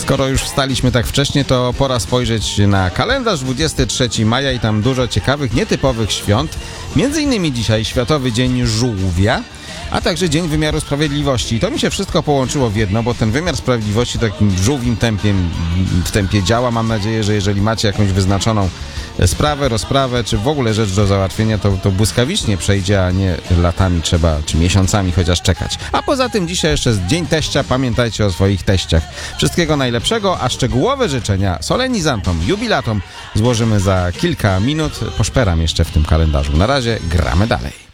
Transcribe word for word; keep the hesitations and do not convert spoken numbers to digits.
Skoro już wstaliśmy tak wcześnie, to pora spojrzeć na kalendarz dwudziestego trzeciego maja i tam dużo ciekawych, nietypowych świąt. Między innymi dzisiaj Światowy Dzień Żółwia, a także Dzień Wymiaru Sprawiedliwości. I to mi się wszystko połączyło w jedno, bo ten wymiar sprawiedliwości takim żółwim tempiem, w tempie działa. Mam nadzieję, że jeżeli macie jakąś wyznaczoną sprawę, rozprawę, czy w ogóle rzecz do załatwienia, to, to błyskawicznie przejdzie, a nie latami trzeba, czy miesiącami chociaż czekać. A poza tym dzisiaj jeszcze jest Dzień Teścia. Pamiętajcie o swoich teściach. Wszystkiego najlepszego, a szczegółowe życzenia solenizantom, jubilatom złożymy za kilka minut. Poszperam jeszcze w tym kalendarzu. Na razie gramy dalej.